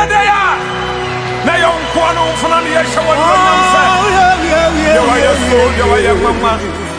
the day. Na yon kwa no funa ne ye hwe won won say. You are your soul, you are your mama.